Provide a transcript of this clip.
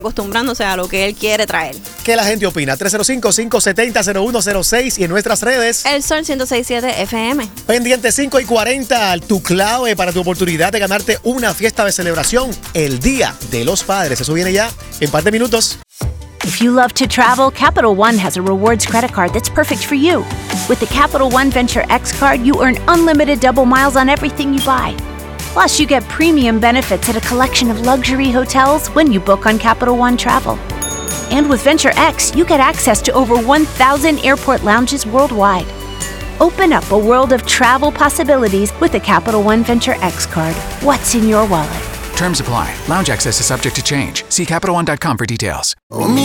acostumbrándose a lo que él quiere traer. ¿Qué la gente opina? 305-570-0106 y en nuestras redes. El Sol 106.7 FM. Pendiente 5:40, tu clave para tu oportunidad de ganarte una fiesta de celebración el Día de los Padres. Eso viene ya en par de minutos. If you love to travel, Capital One has a rewards credit card that's perfect for you. With the Capital One Venture X card, you earn unlimited double miles on everything you buy. Plus, you get premium benefits at a collection of luxury hotels when you book on Capital One Travel. And with Venture X, you get access to over 1,000 airport lounges worldwide. Open up a world of travel possibilities with the Capital One Venture X card. What's in your wallet? Terms apply. Lounge access is subject to change. See CapitalOne.com for details.